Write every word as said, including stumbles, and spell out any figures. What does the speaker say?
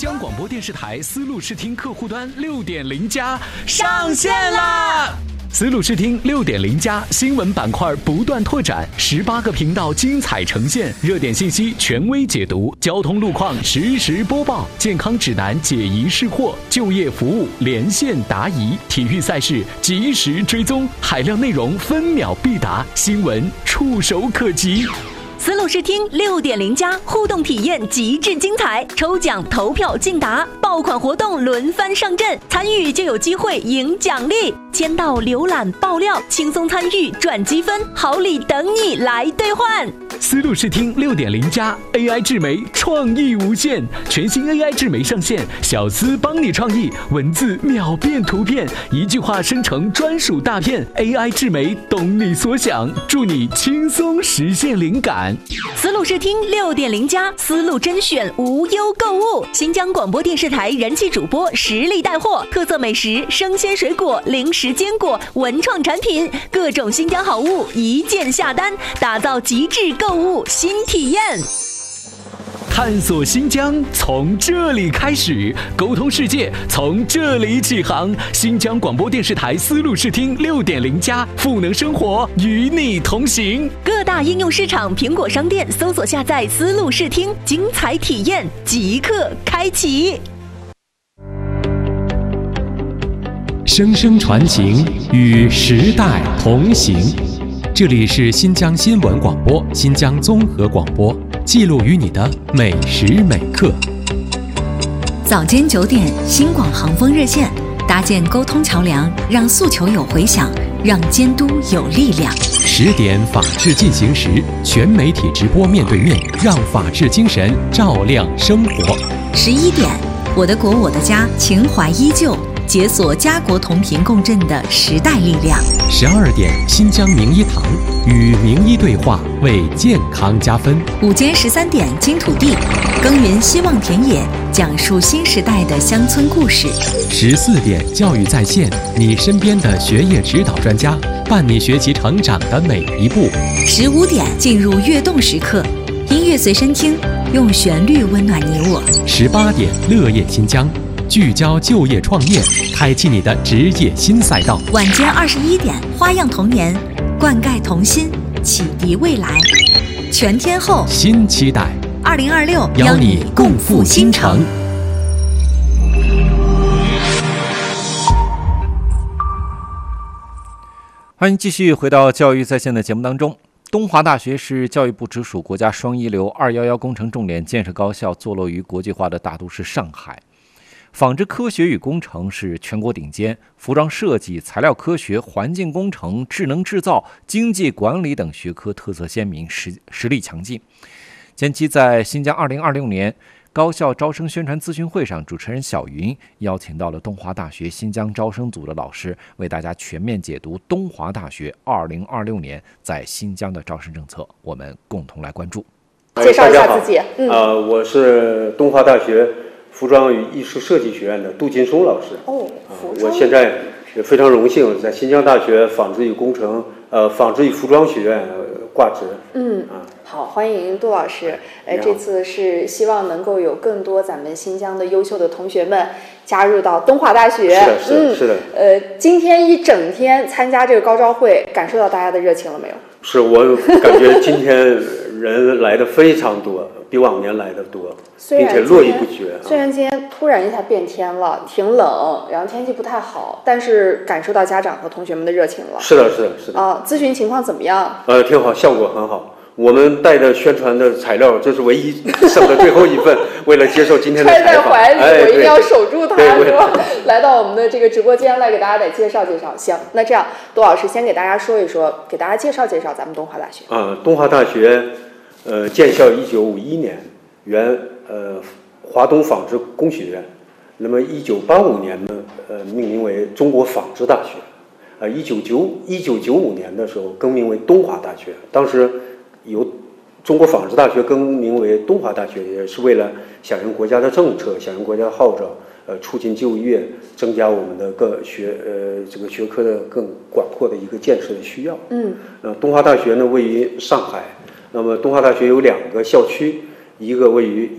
江广播电视台思路视听客户端 六点零 加上线啦！思路视听 六点零 加新闻板块不断拓展，十八个频道精彩呈现，热点信息权威解读，交通路况实时播报，健康指南解疑释惑，就业服务连线答疑，体育赛事及时追踪，海量内容分秒必达，新闻触手可及。 思路视听 六点零 加互动体验极致精彩，抽奖投票竞答，爆款活动轮番上阵，参与就有机会赢奖励，签到浏览爆料，轻松参与赚积分，好礼等你来兑换。 思路视听 六点零 加 A I 智媒创意无限，全新 A I 智媒上线，小思帮你创意，文字秒变图片，一句话生成专属大片， A I 智媒懂你所想，助你轻松实现灵感。 思路视听 六点零 加思路甄选无忧购物，新疆广播电视台人气主播实力带货，特色美食、生鲜水果、零食坚果、文创产品，各种新疆好物一键下单，打造极致购物新体验。 探索新疆从这里开始，沟通世界从这里起航。新疆广播电视台思路视听 六点零 加赋能生活，与你同行。 各大应用市场、苹果商店搜索下载思路视听，精彩体验即刻开启。 声声传情，与时代同行。这里是新疆新闻广播、新疆综合广播，记录于你的每时每刻。 早间九点，新广航风热线，搭建沟通桥梁，让诉求有回响，让监督有力量。 十点，法治进行时，全媒体直播面对面，让法治精神照亮生活。 十一点，我的国我的家，情怀依旧，解锁家国同频共振的时代力量。 十二点，新疆名医堂，与名医对话，为健康加分。 午间十三点，金土地，耕耘希望田野，讲述新时代的乡村故事。 十四点，教育在线，你身边的学业指导专家，伴你学习成长的每一步。 十五点，进入跃动时刻，音乐随身听，用旋律温暖你我。 十八点，乐业新疆，聚焦就业创业，开启你的职业新赛道。 晚间二十一点，花样童年，灌溉童心，启迪未来。全天候新期待， 二零二六邀你共赴新城。 欢迎继续回到教育在线的节目当中。东华大学是教育部直属国家双一流二一一工程重点建设高校，坐落于国际化的大都市上海。纺织科学与工程是全国顶尖，服装设计、材料科学、环境工程、智能制造、经济管理等学科特色鲜明，实实力强劲。前期在新疆二零二六年高校招生宣传咨询会上，主持人小云邀请到了东华大学新疆招生组的老师，为大家全面解读东华大学二零二六年在新疆的招生政策。我们共同来关注。 介绍一下自己。 嗯，呃，我是东华大学服装与艺术设计学院的杜金松老师。 哦，服装。 我现在也非常荣幸在新疆大学纺织与工程呃纺织与服装学院挂职。 嗯啊，好，欢迎杜老师。呃，这次是希望能够有更多咱们新疆的优秀的同学们加入到东华大学。 是的，是的， 嗯、 是的。 呃，今天一整天参加这个高招会，感受到大家的热情了没有？ 是，我感觉今天人来的非常多，比往年来的多，并且络绎不绝。 虽然今天突然一下变天了，挺冷，然后天气不太好，但是感受到家长和同学们的热情了。 是的，是的，是的。 啊，咨询情况怎么样？ 呃，挺好，效果很好。我们带着宣传的材料，这是唯一剩的最后一份，为了接受今天的采访， 揣在怀里， 哎、 我一定要守住它， 是吧？来到我们的这个直播间来给大家来介绍介绍。行，那这样，杜老师先给大家说一说，给大家介绍介绍咱们东华大学。 啊、呃，东华大学，呃，建校一九五一年，原呃华东纺织工学院，那么一九八五年呢，呃，命名为中国纺织大学，啊、呃，一九九一九九五年的时候更名为东华大学，当时。由中国纺织大学更名为东华大学，也是为了响应国家的政策，响应国家的号召，呃，促进就业，增加我们的各学呃这个学科的更广阔的一个建设的需要。 嗯， 呃，东华大学呢位于上海，那么东华大学有两个校区，一个位于